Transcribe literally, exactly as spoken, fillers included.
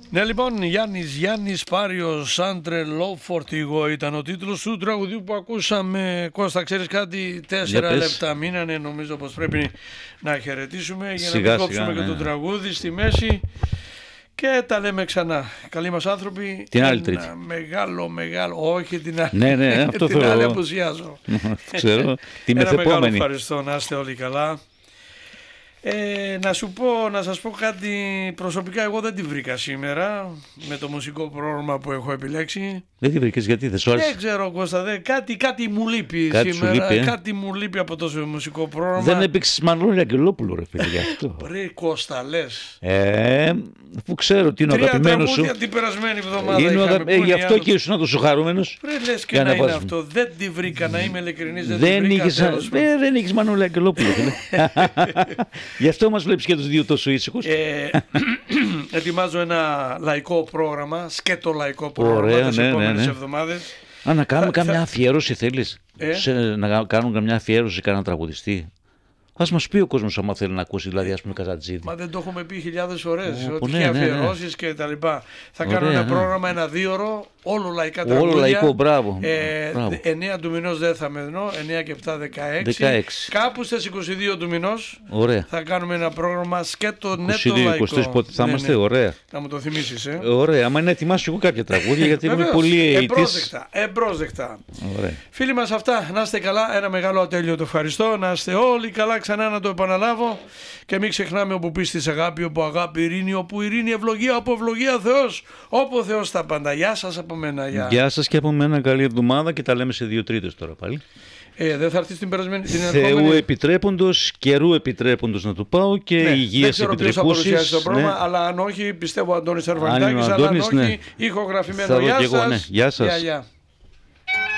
Ναι, λοιπόν, Γιάννης Γιάννης Πάριος Άντρελο Φορτηγό ήταν ο τίτλος του τραγουδιού που ακούσαμε. Κώστα, ξέρεις κάτι, τέσσερα λεπτά μείνανε, νομίζω πως πρέπει να χαιρετήσουμε για σιγά, να μην κόψουμε και ναι. το τραγούδι στη μέση και τα λέμε ξανά. Καλοί μας άνθρωποι. Την άλλη Τρίτη. Μεγάλο, μεγάλο, όχι την άλλη. Ναι, ναι, αυτό την θέλω. άλλη απουσιάζω. Ξέρω, τη μεθεπόμενη. Ένα μεγάλο ευχαριστώ, ευχαριστώ, να είστε όλοι καλά. Ε, να σου πω, να σας πω κάτι προσωπικά, εγώ δεν τη βρήκα σήμερα με το μουσικό πρόγραμμα που έχω επιλέξει. Δεν τη βρήκες γιατί, δεν σου άρεσε? Δεν ξέρω, Κώστα, δεν, κάτι, κάτι μου λείπει κάτι σήμερα, λείπει, ε? κάτι μου λείπει από το μουσικό πρόγραμμα. Δεν έπαιξες Μανώλη Αγγελόπουλο ρε φίλε γι' αυτό. Ρε Κώστα, λες. Ε, που ξέρω τι είναι ο αγαπημένος σου. Τρία τραγούδια την περασμένη εβδομάδα είναι είχαμε, ε, γι' αυτό και ήσουν τόσο χαρούμενος. Ρε λες και να, να είναι βάζουμε. Αυτό, δεν τη βρήκα, να είμαι ειλικρινής, δεν, δεν τη βρήκα. Είχες, ε, δεν είχες Μανώλη Αγγελόπουλο. Γι' αυτό μας βλέπεις και τους δύο τόσο ήσυχους. Ε, ετοιμάζω ένα λαϊκό πρόγραμμα, σκέτο λαϊκό πρόγραμμα. Ωραία, τις ναι, επόμενες ναι, ναι. εβδομάδες. Α, να κάνουμε θα, καμιά θα... αφιέρωση θέλεις, ε? σε, να κάνουμε καμιά αφιέρωση σε κανένα τραγουδιστή. Ας μας πει ο κόσμος άμα θέλει να ακούσει, δηλαδή ας πούμε Καζατζίδη. Μα δεν το έχουμε πει χιλιάδες φορές, oh, ότι ναι, έχει ναι, αφιερώσεις ναι. και τα λοιπά. Θα Ωραία, κάνω ένα ναι. πρόγραμμα, ένα δίωρο, όλο λαϊκά τραγούδια. Όλο λαϊκό, μπράβο. Ε, μπράβο. εννέα του μηνός δεν θα με δνώ, εννέα και επτά δεκαέξι. δεκαέξι. Κάπου στις είκοσι δύο του μηνός ωραία. θα κάνουμε ένα πρόγραμμα σκέτο νέτο είκοσι δύο, λαϊκό. είκοσι τρεις πότε θα ναι, είμαστε, ναι. ωραία. Να μου το θυμίσεις, ε. Ωραία, άμα είναι ετοιμάσου εγώ κάποια τραγούδια γιατί είμαι πολύ αιητής. Εμπρόσδεκτα, εμπρόσδεκτα. Ωραία. Φίλοι μας αυτά, να είστε καλά, ένα μεγάλο ατέλειωτο ευχαριστώ, να είστε όλοι καλά, ξανά να το επαναλάβω. Και μην ξεχνάμε όπου πίστης αγάπη, όπου αγάπη ειρήνη, όπου ειρήνη ευλογία, όπου ευλογία Θεός, όπου ο Θεός τα πάντα. Γεια σας από μένα. Γεια, γεια σας και από μένα, καλή εβδομάδα και τα λέμε σε δύο τρίτες τώρα πάλι. Ε, δεν θα έρθει την περασμένη. Την Θεού ερχόμενη... επιτρέποντος, καιρού επιτρέποντος να του πάω και ναι, υγείας επιτρεπούσης. Δεν ξέρω ποιος θα παρουσιάσει το πρόγραμμα, ναι. αλλά αν όχι, πιστεύω ο Αντώνης Αρβανιτάκης, αλλά αν όχι, ναι. ηχογραφημένο. Γεια σας. Ναι. Γεια σας. Γεια, γεια.